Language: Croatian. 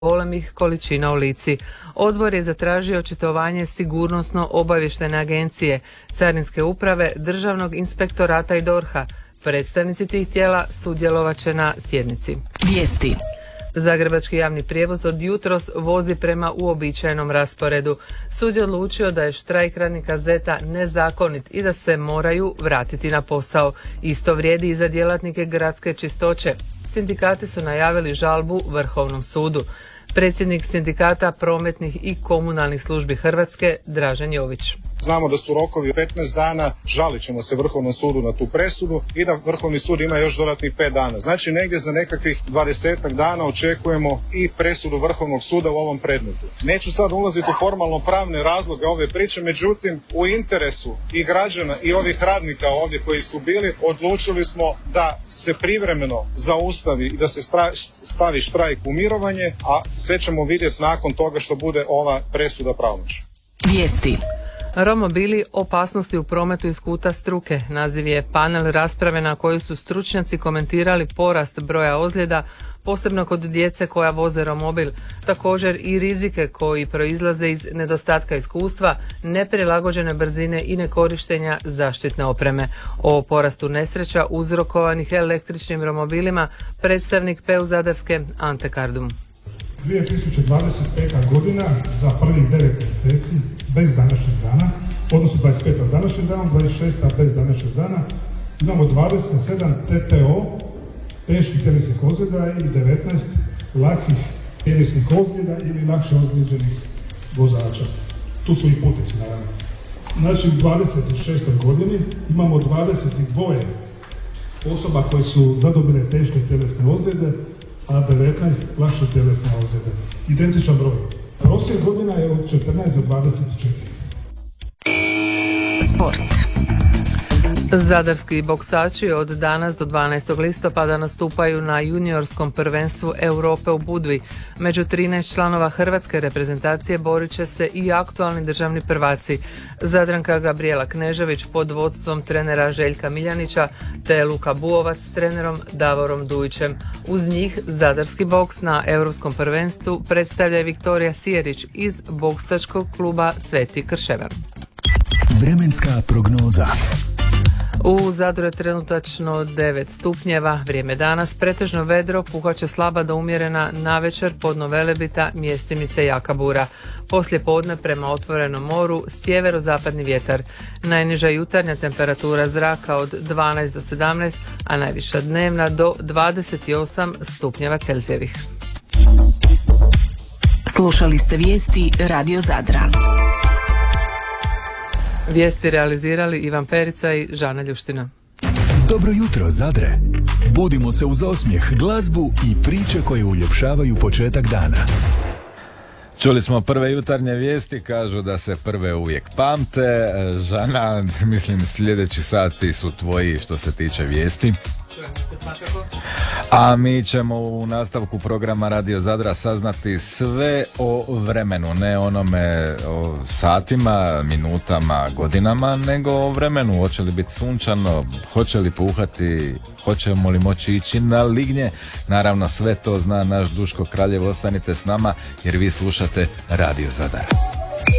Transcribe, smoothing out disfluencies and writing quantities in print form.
golemih količina u Lici. Odbor je zatražio očitovanje Sigurnosno-obavještajne agencije, Carinske uprave, Državnog inspektorata i DORH-a. Predstavnici tih tijela sudjelovat će na sjednici. Vijesti. Zagrebački javni prijevoz od jutros vozi prema uobičajenom rasporedu. Sud je odlučio da je štrajk radnika ZET-a nezakonit i da se moraju vratiti na posao. Isto vrijedi i za djelatnike gradske čistoće. Sindikati su najavili žalbu Vrhovnom sudu. Predsjednik sindikata prometnih i komunalnih službi Hrvatske, Dražen Jović. Znamo da su rokovi 15 dana, žalit ćemo se Vrhovnom sudu na tu presudu i da Vrhovni sud ima još dodatnih 5 dana. Znači negdje za nekakvih 20 dana očekujemo i presudu Vrhovnog suda u ovom predmetu. Neću sad ulaziti u formalno pravne razloge ove priče, međutim u interesu i građana i ovih radnika ovdje koji su bili, odlučili smo da se privremeno zaustavi i da se stavi štrajk u mirovanje, a sve ćemo vidjeti nakon toga što bude ova presuda pravomoćna. Vijesti. Romobili, opasnosti u prometu iz kuta struke. Naziv je panel rasprave na kojoj su stručnjaci komentirali porast broja ozljeda, posebno kod djece koja voze romobil, također i rizike koji proizlaze iz nedostatka iskustva, neprilagođene brzine i nekorištenja zaštitne opreme. O porastu nesreća uzrokovanih električnim romobilima predstavnik PEU Zadarske Ante Kardum. 2025. godina za prvih 9 mjeseci bez današnjeg dana, odnosno 25. današnjeg dana, 26. bez današnjeg dana, imamo 27 TTO, teških tjelesnih ozljeda i 19 lakih tjelesnih ozljeda ili lakše ozlijeđenih vozača. Tu su i putnici, naravno. Znači, u 26. godini imamo 22 osoba koje su zadobile teške tjelesne ozljede, a 19 lakše tjelesne ozljede. Identičan broj. Prosjek godina je od 14 do 24. Sport. Zadarski boksači od danas do 12. listopada nastupaju na juniorskom prvenstvu Europe u Budvi. Među 13 članova hrvatske reprezentacije borit će se i aktualni državni prvaci. Zadranka Gabrijela Knežević pod vodstvom trenera Željka Miljanića te Luka Buovac s trenerom Davorom Dujićem. Uz njih zadarski boks na Europskom prvenstvu predstavlja i Viktorija Sijerić iz boksačkog kluba Sveti Krševan. Vremenska prognoza. U Zadru je trenutačno 9 stupnjeva, vrijeme danas pretežno vedro, puhat će slaba do umjerena navečer, podno Velebita, mjestimice jaka bura. Poslije podne prema otvorenom moru sjeverozapadni vjetar. Najniža jutarnja temperatura zraka od 12 do 17, a najviša dnevna do 28 stupnjeva Celzijevih. Slušali ste vijesti Radio Zadra. Vijesti realizirali Ivan Perica i Žana Ljuština. Dobro jutro, Zadre. Budimo se uz osmijeh, glazbu i priče koje uljepšavaju početak dana. Čuli smo prve jutarnje vijesti, kažu da se prve uvijek pamte. Žana, mislim sljedeći sati su tvoji što se tiče vijesti. A mi ćemo u nastavku programa Radio Zadra saznati sve o vremenu, ne onome o satima, minutama, godinama, nego o vremenu. Hoće li biti sunčano, hoće li puhati, hoćemo li moći ići na lignje. Naravno sve to zna naš Duško Kraljev, ostanite s nama jer vi slušate Radio Zadar.